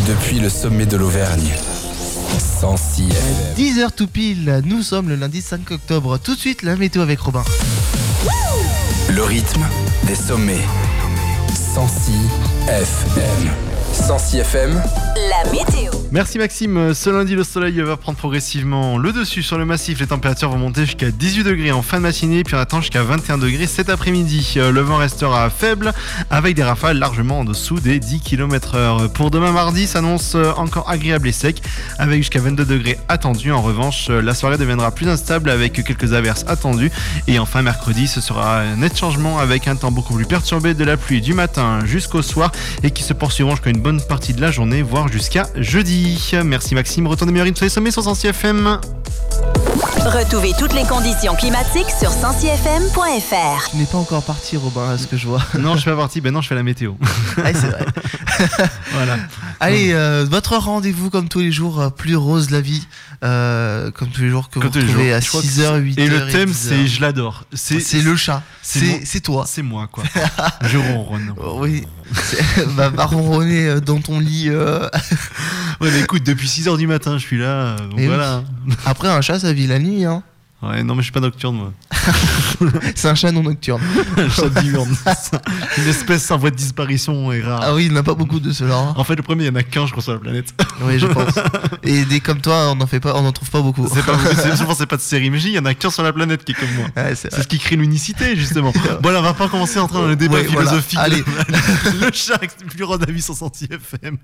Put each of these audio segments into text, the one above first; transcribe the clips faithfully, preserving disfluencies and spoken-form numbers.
depuis le sommet de l'Auvergne. cent six F M. dix heures tout pile, nous sommes le lundi cinq octobre. Tout de suite, la météo avec Robin. Le rythme des sommets. cent six F M. cent six F M. La météo. Merci Maxime. Ce lundi, le soleil va prendre progressivement le dessus sur le massif. Les températures vont monter jusqu'à dix-huit degrés en fin de matinée, puis on attend jusqu'à vingt et un degrés cet après-midi. Le vent restera faible avec des rafales largement en dessous des dix kilomètres heure. Pour demain mardi, s'annonce encore agréable et sec avec jusqu'à vingt-deux degrés attendus. En revanche, la soirée deviendra plus instable avec quelques averses attendues. Et enfin, mercredi, ce sera un net changement avec un temps beaucoup plus perturbé, de la pluie du matin jusqu'au soir et qui se poursuivront jusqu'à une bonne partie de la journée, voire jusqu'à jeudi. Merci Maxime, retournez meilleur rythme sur les sommets sur cent six F M. Retrouvez toutes les conditions climatiques sur cent six F M point F R. Tu n'es pas encore parti, Robin, à ce que je vois. Non, je suis pas parti, ben non, je fais la météo. Ah, c'est vrai. Voilà. Allez, euh, votre rendez-vous comme tous les jours, euh, plus rose la vie, euh, comme tous les jours que Comme vous tous les retrouvez jours. à Je crois six que heures, c'est- huit Et heures le thème, dix heures. c'est je l'adore. C'est, C'est le chat, c'est c'est, moi. c'est toi. C'est moi, quoi. Je ronronne. Oh, oui, c'est- va, va ronronner euh, dans ton lit. euh. Ouais, mais écoute, depuis six heures du matin, je suis là. euh, Donc Et voilà. Après, un chat, ça vit la nuit. Hein. Ouais, non, mais je suis pas nocturne, moi. C'est un chat non nocturne. Un chat diurne. Une espèce en voie de disparition est rare. Ah oui, il n'y en a pas beaucoup de ceux-là. Hein. En fait, le premier, il y en a qu'un, je crois, sur la planète. Oui, je pense. Et des comme toi, on n'en fait pas, on n'en trouve pas beaucoup. C'est pas, c'est, souvent, c'est pas de série, mais il y en a qu'un sur la planète qui est comme moi. Ouais, c'est C'est ce qui crée l'unicité, justement. Bon, là, on va pas commencer à entrer dans le débat Ouais, voilà. philosophique. Allez. Le chat, c'est plus rond d'avis sur cent six F M.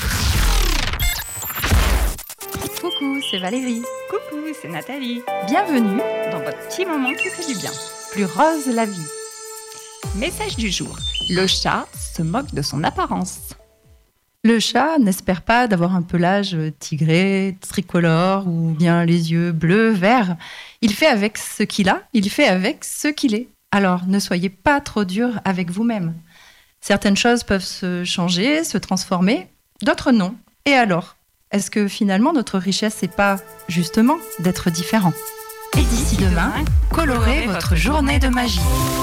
Coucou, c'est Valérie. Coucou, c'est Nathalie. Bienvenue dans votre petit moment qui fait du bien. Plus rose la vie. Message du jour. Le chat se moque de son apparence. Le chat n'espère pas d'avoir un pelage tigré, tricolore ou bien les yeux bleus, verts. Il fait avec ce qu'il a, il fait avec ce qu'il est. Alors ne soyez pas trop dur avec vous-même. Certaines choses peuvent se changer, se transformer, d'autres non. Et alors ? Est-ce que finalement notre richesse c'est pas justement d'être différent ? Et d'ici demain, colorez votre journée de magie.